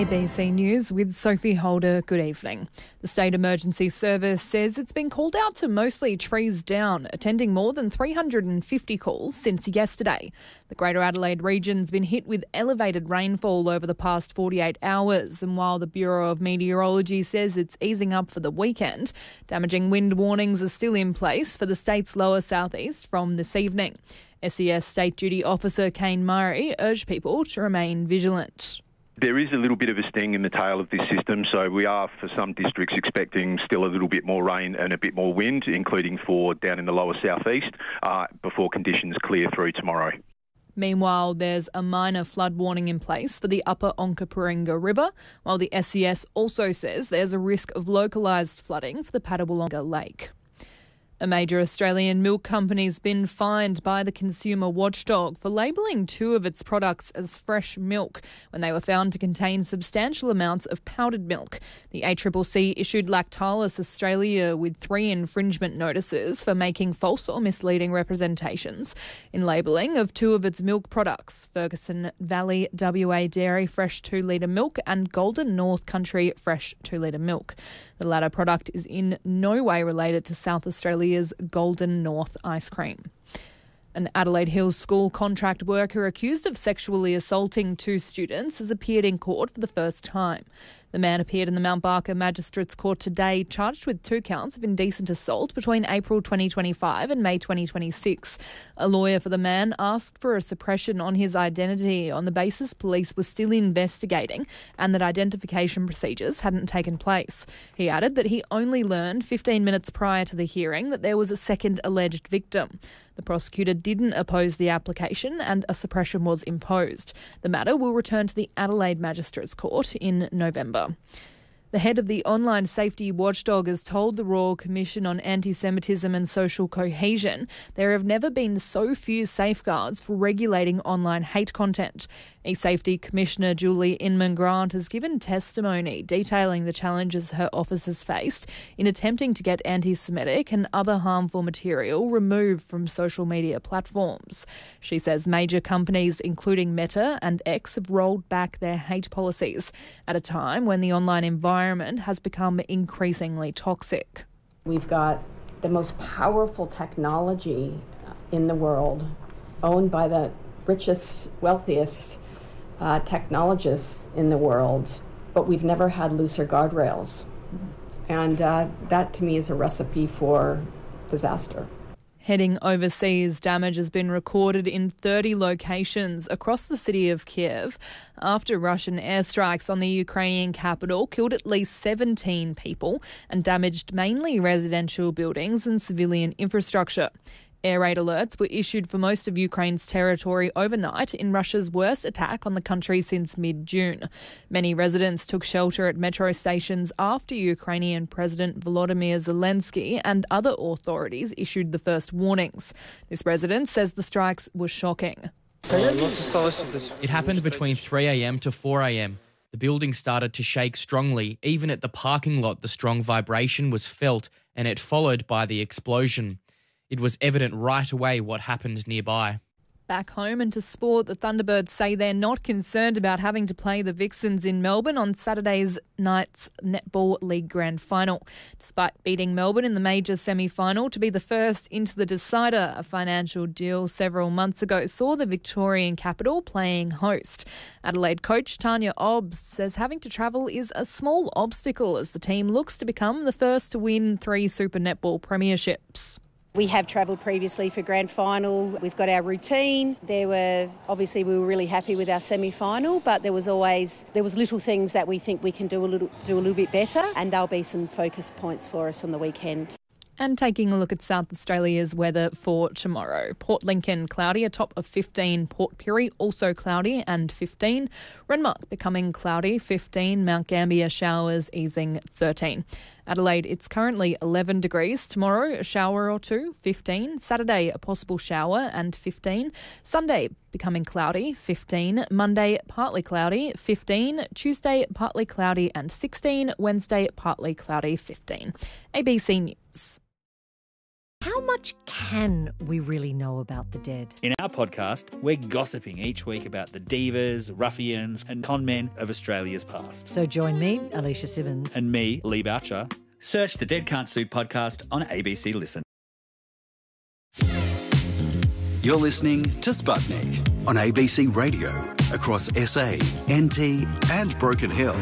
ABC News with Sophie Holder. Good evening. The State Emergency Service says it's been called out to mostly trees down, attending more than 350 calls since yesterday. The Greater Adelaide region's been hit with elevated rainfall over the past 48 hours, and while the Bureau of Meteorology says it's easing up for the weekend, damaging wind warnings are still in place for the state's lower southeast from this evening. SES State Duty Officer Kane Murray urged people to remain vigilant. There is a little bit of a sting in the tail of this system, so we are, for some districts, expecting still a little bit more rain and a bit more wind, including for down in the lower southeast, before conditions clear through tomorrow. Meanwhile, there's a minor flood warning in place for the upper Onkaparinga River, while the SES also says there's a risk of localised flooding for the Padawalonga Lake. A major Australian milk company's been fined by the consumer watchdog for labelling two of its products as fresh milk when they were found to contain substantial amounts of powdered milk. The ACCC issued Lactalis Australia with 3 infringement notices for making false or misleading representations in labelling of 2 of its milk products, Ferguson Valley WA Dairy Fresh 2 litre milk and Golden North Country Fresh 2 litre milk. The latter product is in no way related to South Australia's Golden North ice cream. An Adelaide Hills school contract worker accused of sexually assaulting 2 students has appeared in court for the first time. The man appeared in the Mount Barker Magistrates Court today, charged with 2 counts of indecent assault between April 2025 and May 2026. A lawyer for the man asked for a suppression on his identity on the basis police were still investigating and that identification procedures hadn't taken place. He added that he only learned 15 minutes prior to the hearing that there was a second alleged victim. The prosecutor didn't oppose the application and a suppression was imposed. The matter will return to the Adelaide Magistrates Court in November. The head of the online safety watchdog has told the Royal Commission on Anti-Semitism and Social Cohesion there have never been so few safeguards for regulating online hate content. eSafety Commissioner Julie Inman-Grant has given testimony detailing the challenges her office has faced in attempting to get anti-Semitic and other harmful material removed from social media platforms. She says major companies including Meta and X have rolled back their hate policies at a time when the online environment has become increasingly toxic. We've got the most powerful technology in the world, owned by the richest, wealthiest technologists in the world, but we've never had looser guardrails. And that to me is a recipe for disaster. Heading overseas, damage has been recorded in 30 locations across the city of Kiev after Russian airstrikes on the Ukrainian capital killed at least 17 people and damaged mainly residential buildings and civilian infrastructure. Air raid alerts were issued for most of Ukraine's territory overnight in Russia's worst attack on the country since mid-June. Many residents took shelter at metro stations after Ukrainian President Volodymyr Zelensky and other authorities issued the first warnings. This resident says the strikes were shocking. It happened between 3 a.m. to 4 a.m. The building started to shake strongly. Even at the parking lot, the strong vibration was felt and it followed by the explosion. It was evident right away what happened nearby. Back home and to sport, the Thunderbirds say they're not concerned about having to play the Vixens in Melbourne on Saturday's night's Netball League Grand Final. Despite beating Melbourne in the major semi-final to be the first into the decider, a financial deal several months ago saw the Victorian capital playing host. Adelaide coach Tanya Obbs says having to travel is a small obstacle as the team looks to become the first to win 3 Super Netball premierships. We have travelled previously for grand final. We've got our routine. We were really happy with our semi-final, but there was little things that we think we can do a little bit better, and there'll be some focus points for us on the weekend. And taking a look at South Australia's weather for tomorrow. Port Lincoln cloudy, a top of 15. Port Pirie also cloudy and 15. Renmark becoming cloudy, 15. Mount Gambier showers easing, 13. Adelaide, it's currently 11 degrees. Tomorrow, a shower or 2, 15. Saturday, a possible shower and 15. Sunday, becoming cloudy, 15. Monday, partly cloudy, 15. Tuesday, partly cloudy and 16. Wednesday, partly cloudy, 15. ABC News. How much can we really know about the dead? In our podcast, we're gossiping each week about the divas, ruffians and con men of Australia's past. So join me, Alicia Simmons. And me, Lee Boucher. Search the Dead Can't Sue podcast on ABC Listen. You're listening to Sputnik on ABC Radio across SA, NT and Broken Hill.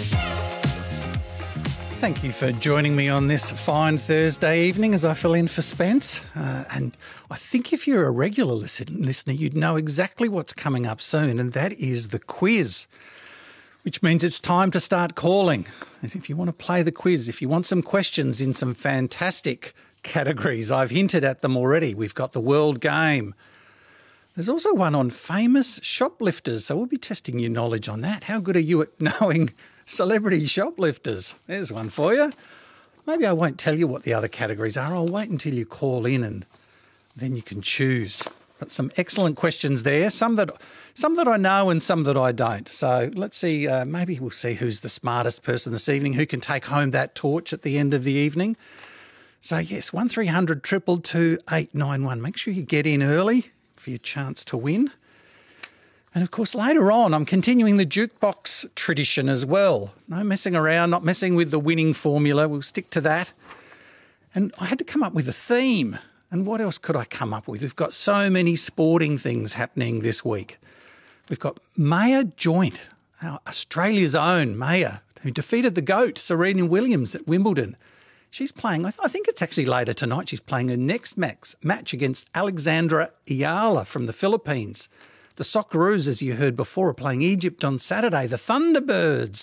Thank you for joining me on this fine Thursday evening as I fill in for Spence. And I think if you're a regular listener, you'd know exactly what's coming up soon, and that is the quiz, which means it's time to start calling. If you want to play the quiz, if you want some questions in some fantastic categories, I've hinted at them already. We've got the World Game. There's also one on famous shoplifters, so we'll be testing your knowledge on that. How good are you at knowing celebrity shoplifters? There's one for you. Maybe I won't tell you what the other categories are. I'll wait until you call in and then you can choose. But some excellent questions there, some that I know and some that I don't. So let's see, maybe we'll see who's the smartest person this evening, who can take home that torch at the end of the evening. So yes, 1300 222 891. Make sure you get in early for your chance to win. And of course, later on, I'm continuing the jukebox tradition as well. No messing around, not messing with the winning formula. We'll stick to that. And I had to come up with a theme. And what else could I come up with? We've got so many sporting things happening this week. We've got Maya Joint, Australia's own Maya, who defeated the GOAT, Serena Williams, at Wimbledon. She's playing, I think it's actually later tonight, she's playing her next match against Alexandra Ayala from the Philippines. The Socceroos, as you heard before, are playing Egypt on Saturday. The Thunderbirds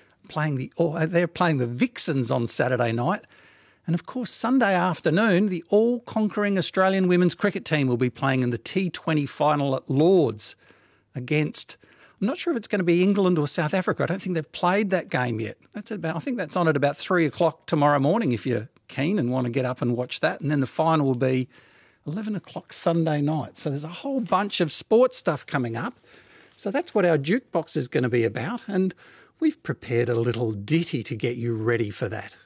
they're playing the Vixens on Saturday night. And of course, Sunday afternoon, the all-conquering Australian women's cricket team will be playing in the T20 final at Lords against, I'm not sure if it's going to be England or South Africa. I don't think they've played that game yet. I think that's on at about 3 o'clock tomorrow morning if you're keen and want to get up and watch that. And then the final will be 11 o'clock Sunday night. So there's a whole bunch of sports stuff coming up. So that's what our jukebox is going to be about. And we've prepared a little ditty to get you ready for that.